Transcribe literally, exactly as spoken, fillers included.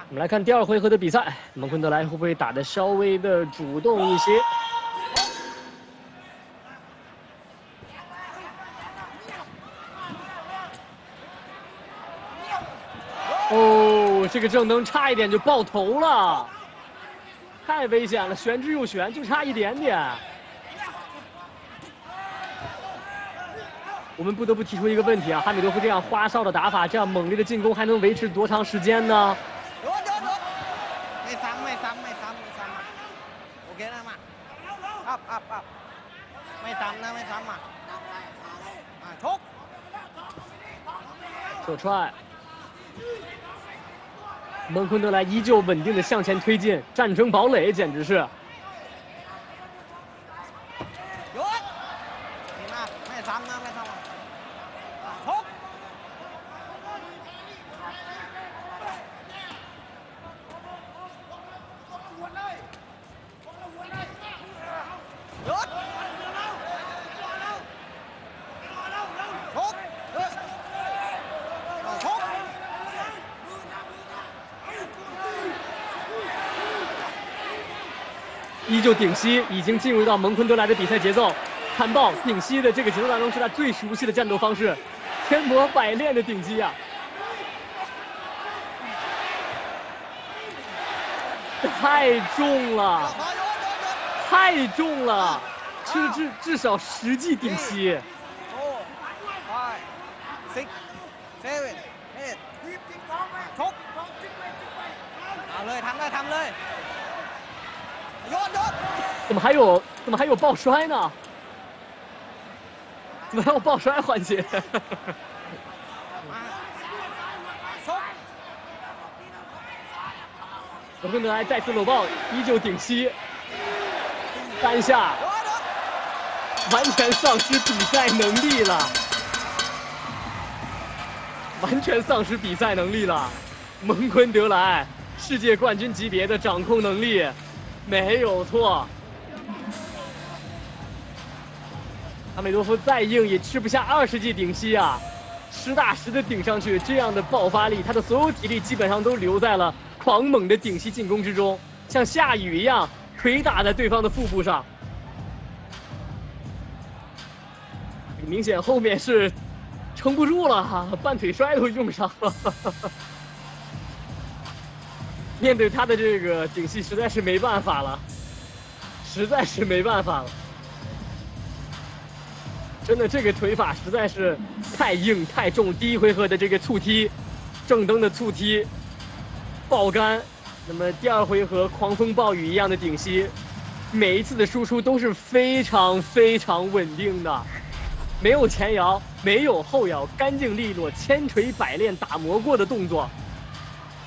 我们来看第二回合的比赛，蒙昆德莱会不会打得稍微的主动一些？哦，这个正蹬差一点就爆头了，太危险了，玄之又玄，就差一点点。我们不得不提出一个问题啊，哈米多夫这样花哨的打法，这样猛烈的进攻，还能维持多长时间呢？ ไม่ซ้ำไม่ซ้ำไม่ซ้ำไม่ซ้ำอ่ะโอเคนะมาอัพอัพอัพไม่ซ้ำนะไม่ซ้ำอ่ะอ่ะชก手踹，蒙昆德莱依旧稳定的向前推进，战争堡垒简直是。 หยุดนี่นะไม่ซ้ำนะไม่ซ้ำอ่ะชกหยุดชกเออชก依旧顶膝，已经进入到蒙昆德莱的比赛节奏。看爆顶膝的这个节奏当中，是他最熟悉的战斗方式，千磨百炼的顶击啊！太重了，太重了，至至至少十记顶膝。 four, five, six, seven, eight ชกเอาเลยทำเลยทำเลยโยนโยน怎么还有怎么还有抱摔呢？怎么还有抱摔环节？ มาชก蒙昆德莱再次搂抱，依旧顶膝，单下， โยนโยน完全丧失比赛能力了，完全丧失比赛能力了。蒙昆德莱世界冠军级别的掌控能力没有错。阿美多夫再硬也吃不下二十记顶膝啊，实打实的顶上去，这样的爆发力，他的所有体力基本上都留在了狂猛的顶膝进攻之中，像下雨一样捶打在对方的腹部上。 明显后面是撑不住了哈，半腿摔都用上了。面对他的这个顶膝，实在是没办法了，实在是没办法了。真的，这个腿法实在是太硬太重。第一回合的这个触踢，正蹬的触踢，爆杆。那么第二回合狂风暴雨一样的顶膝，每一次的输出都是非常非常稳定的。 没有前摇，没有后摇，干净利落，千锤百炼打磨过的动作，